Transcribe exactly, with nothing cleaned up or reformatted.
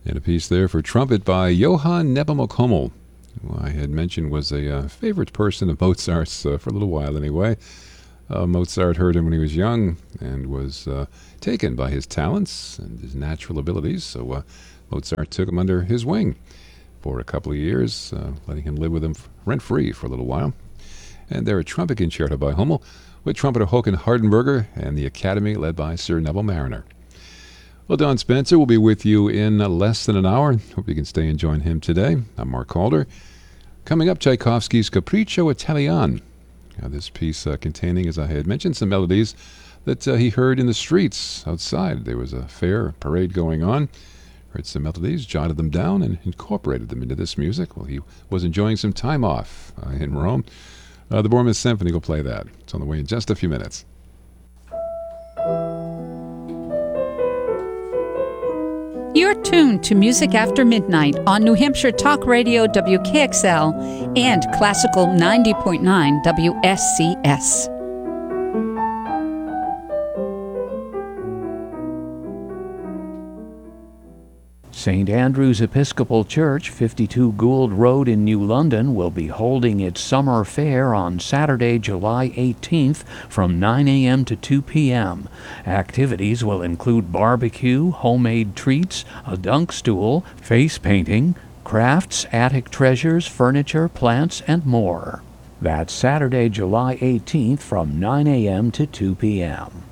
And a piece there for trumpet by Johann Nepomuk Hummel, who I had mentioned was a uh, favorite person of Mozart's uh, for a little while anyway. Uh, Mozart heard him when he was young and was uh, taken by his talents and his natural abilities, so uh, Mozart took him under his wing for a couple of years, uh, letting him live with him rent-free for a little while. And there a trumpet concerto by Hummel with trumpeter Håkan Hardenberger and the Academy led by Sir Neville Mariner. Well, Don Spencer will be with you in less than an hour. Hope you can stay and join him today. I'm Mark Calder. Coming up, Tchaikovsky's Capriccio Italian. Now, this piece uh, containing, as I had mentioned, some melodies that uh, he heard in the streets outside. There was a fair a parade going on. Heard some melodies, jotted them down, and incorporated them into this music. Well, he was enjoying some time off uh, in Rome. Uh, the Borman Symphony will play that. It's on the way in just a few minutes. You're tuned to Music After Midnight on New Hampshire Talk Radio W K X L and Classical ninety point nine W S C S. Saint Andrew's Episcopal Church, fifty-two Gould Road in New London, will be holding its summer fair on Saturday, July eighteenth from nine a.m. to two p.m. Activities will include barbecue, homemade treats, a dunk stool, face painting, crafts, attic treasures, furniture, plants, and more. That's Saturday, July eighteenth from nine a.m. to two p.m.